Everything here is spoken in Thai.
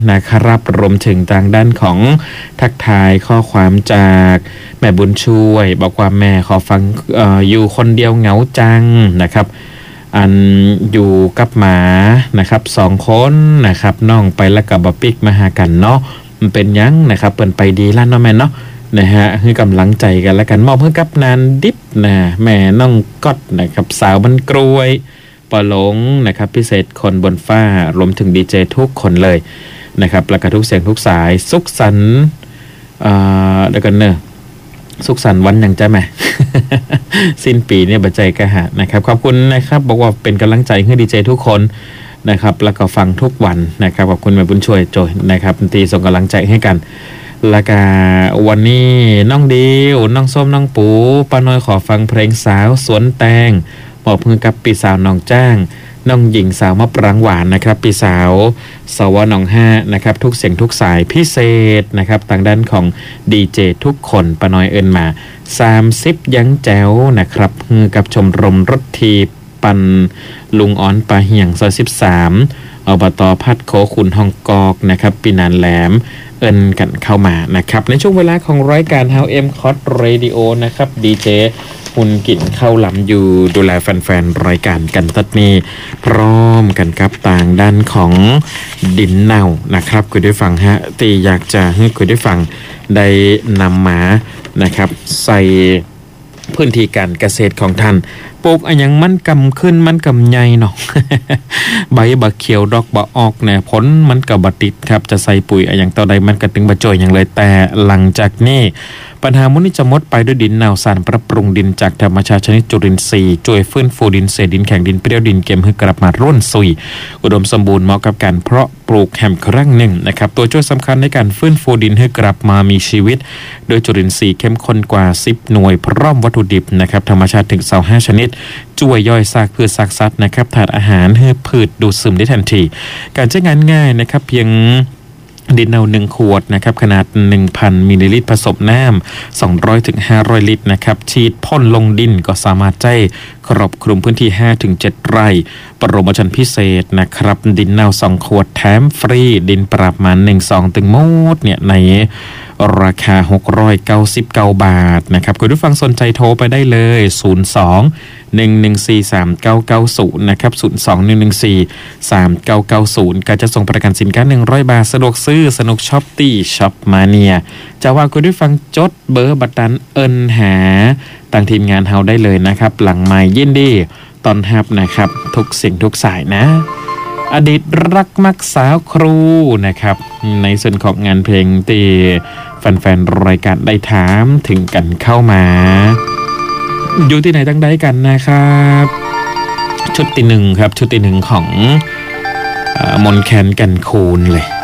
นะครับรวมถึงทางด้านของทักทายข้อความจากแม่บุญช่วยบอกว่าแม่ขอฟังอยู่คนเดียวเหงาจังนะครับอันอยู่กับหมานะครับ2 คนนะครับน้องไปแล้วกับบะปิกมาหากันเนาะมันเป็นยังนะครับเปิ่นไปดีแล้วเนาะแม่เนาะนะฮะให้กำลังใจกันแล้วกันมอบให้กับนานดิบนะแม่น้องก๊อตนะครับสาวบันกรวยปะหลงนะครับพิเศษคนบนฟ้ารวมถึงดีเจทุกคนเลยนะครับแล้วก็ทุกเสียงทุกสายสุขสันต์เดี๋ยวกันเนอะสุขสันต์วันอย่างใจไหม สิ้นปีเนี่ยบัจใจกระหานะครับขอบคุณนะครับบอกว่าเป็นกำลังใจให้ดีเจทุกคนนะครับแล้วก็ฟังทุกวันนะครับขอบคุณแม่บุญช่วยโจยนะครับตีส่งกำลังใจให้กันแล้วก็วันนี้น้องดิวน้องส้มน้องปูป้าน้อยขอฟังเพลงสาวสวนแตงมอบมือกับปีสาวน้องจ้างน้องหญิงสาวมะปรางหวานนะครับปีสาวสวน้อง5นะครับทุกเสียงทุกสายพิเศษนะครับทางด้านของดีเจทุกคนป้าน้อยเอิญมา30ยังแจ๋วนะครับกับชมรมรถทีปันลุงอ้อนปลาเหี่ยงซอย13อบต.พัดโคขุนฮองกอกนะครับปีนานแหลมเอิญกันเข้ามานะครับในช่วงเวลาของรายการ How M Cot Radio นะครับดีเจหุ่นกิ่นเข้าลำอยู่ดูแลแฟนๆรายการกันตัดนี้พร้อมกันครับต่างด้านของดินเน่านะครับคุณได้ฟังฮะตีอยากจะให้คุณได้ฟังได้นำมานะครับใส่พื้นที่การเกษตรของท่านปลูกอันยังมันกำขึ้นมันกำใหญ่เนาะ ใบบะเขียวดอกบะออกเนี่ยผลมันกับบะติดครับจะใส่ปุ๋ยอันยังต่อใดมันกระตึงบะจ่อยอย่างเลยแต่หลังจากนี้ปัญหามุนี้จะหมดไปด้วยดินเน่าสารปรับปรุงดินจากธรรมชาติชนิดจุลินทรีย์ช่วยฟื้นฟูดินเศษดินแข็งดินเปรี้ยวดินเค็มให้กลับมาร่วนซุยอุดมสมบูรณ์เหมาะกับการเพาะปลูกแฮมครั้งหนึ่งนะครับตัวช่วยสำคัญในการฟื้นฟูดินให้กลับมามีชีวิตโดยจุลินทรีย์เข้มข้นกว่า10 หน่วยพร้อมวัตถุดิบนะครับธรรมชาติถึง25 ชนิดช่วยย่อยซากพืชซากสัตว์นะครับถาดอาหารให้พืชดูดซึมได้ทันทีการใช้งานง่ายนะครับเพียงดินเน่า1 ขวดนะครับขนาด 1,000 มิลลิลิตรผสมน้ำ200 ถึง 500 ลิตรนะครับฉีดพ่นลงดินก็สามารถใช้ครอบคลุมพื้นที่ 5-7 ไร่โปรโมชั่นพิเศษนะครับดินเน่า2 ขวดแถมฟรีดินปรับมา 1-2 ตึงโมดเนี่ยในราคา699 บาทนะครับคุณผู้ฟังสนใจโทรไปได้เลย02-114-3990นะครับ02-114-3990การจะส่งประกันสินค้า100 บาทสะดวกซื้อสนุกช็อปตี้ช็อปมาเนียจะว่าคุณผู้ฟังจดเบอร์บัตรนั้นเอิญหาทางทีมงานเฮาได้เลยนะครับหลังไมค์ยินดีตอนฮับนะครับทุกสิ่งทุกสายนะอดีตรักมักสาวครูนะครับในส่วนของงานเพลงที่แฟนๆรายการได้ถามถึงกันเข้ามาอยู่ที่ไหนตั้งใดกันนะครับชุดที่ 1ครับชุดที่ 1ของมนแคนกันคูนเลย